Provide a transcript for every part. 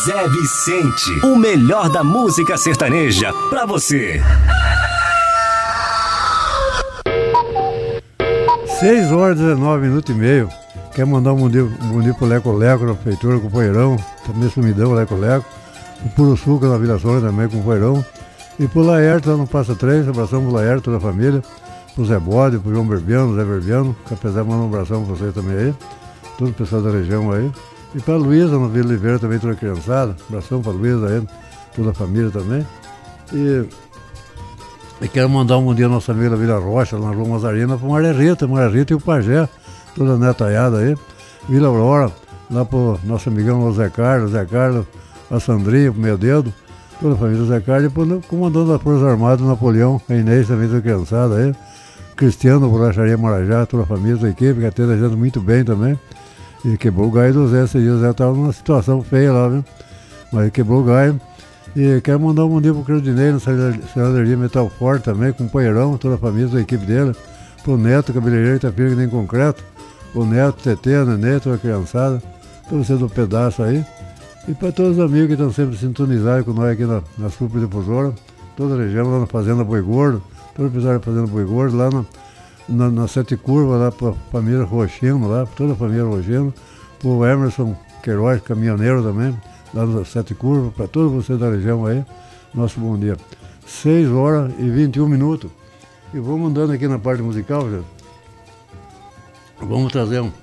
Zé Vicente, o melhor da música sertaneja pra você. 6h19 Quer mandar um bom dia pro Leco Leco na prefeitura, com o Poeirão, também sumidão, Leco Leco. O Puro Suca na Vila Sônia também com o Poeirão. E pro Laerto lá no Passa 3, abração pro Laerto, toda a família. Pro Zé Bode, pro João Berbiano, Zé Berbiano, que apesar de mandar um abração pra vocês também aí. Todo o pessoal da região aí. E pra Luísa, no Vila Oliveira, também toda a criançada. Abração pra Luísa aí, toda a família também. E quero mandar um bom dia à nossa amiga da Vila Rocha, lá na Rua Mazarina, pro Maria Rita e o Pajé, toda a netaiada aí. Vila Aurora, lá pro nosso amigão Zé Carlos, a Sandrinha, pro Meu Dedo, toda a família do Zé Carlos, e pro comandante das Forças Armadas, Napoleão, a Inês também toda a criançada aí. Cristiano, Bolacharia Marajá, toda a família, toda a equipe, que atende a gente muito bem também. E quebrou o gai do Zé, esse dia o Zé estava numa situação feia lá, viu? Mas quebrou o gai. E quero mandar um bom dia pro Claudinei, na Serralheria Metal Forte também, com o Poeirão, toda a família, toda a equipe dele. Pro Neto, cabeleireiro Itapira, que nem concreto. O Neto, Tetê, a Nenê, toda a criançada. Pra você do pedaço aí. E para todos os amigos que estão sempre sintonizados com nós aqui na Super Difusora, toda a região, lá na Fazenda Boi Gordo, todo o pessoal da Fazenda Boi Gordo, lá na Sete Curvas, lá para a família Roxino, lá, toda a família Roxino, para o Emerson Queiroz, caminhoneiro também, lá na Sete Curvas, para todos vocês da região aí, nosso bom dia. 6h21. E vamos andando aqui na parte musical, já. Vamos trazer um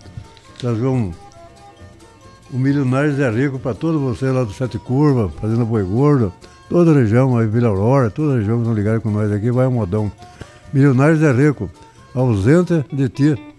Milionário Zé Rico para todos vocês lá do Sete Curvas, Fazenda Boi Gordo, toda a região, aí, Vila Aurora, toda a região que estão ligados com nós aqui, vai um modão. Milionário Zé Rico, ausente de ti.